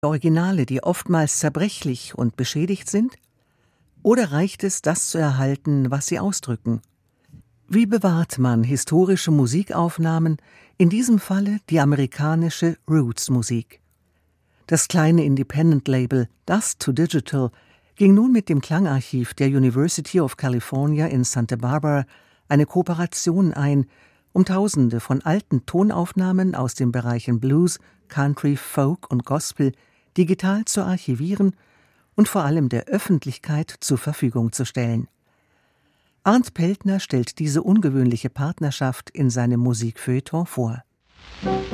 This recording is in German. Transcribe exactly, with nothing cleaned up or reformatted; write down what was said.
Originale, die oftmals zerbrechlich und beschädigt sind? Oder reicht es, das zu erhalten, was sie ausdrücken? Wie bewahrt man historische Musikaufnahmen, in diesem Falle die amerikanische Roots-Musik? Das kleine Independent-Label Dust to Digital ging nun mit dem Klangarchiv der University of California in Santa Barbara eine Kooperation ein, um Tausende von alten Tonaufnahmen aus den Bereichen Blues, Country, Folk und Gospel digital zu archivieren und vor allem der Öffentlichkeit zur Verfügung zu stellen. Arndt Peltner stellt diese ungewöhnliche Partnerschaft in seinem Musikfeuilleton vor.